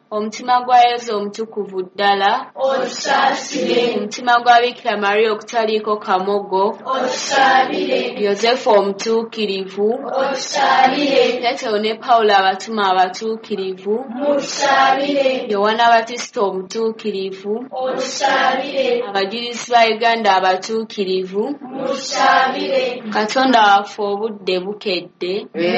omutima gwa Yesu omutukuvu ddala otusaasire, omutima gwa Bikira Mariya okutaliiko kamogo otusaabire, Yozefu omutuukirivu otusaabire, Petero ne Pawulo abatuma abatuukirivu mutusaabire, Yowaana Batisita omutuukirivu otusaabire, abajulizi ba Uganda abatuukirivu mutusaabire. Katonda waffe obudde bukedde